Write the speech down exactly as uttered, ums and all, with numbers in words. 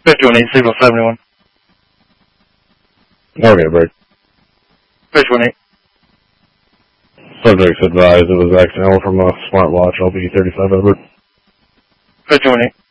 fifty-one eight, signal seventy-one. Okay, break. fifty-one eight. Subjects advised it was accidental from a smartwatch L B thirty-five Edward. fifty-one eight.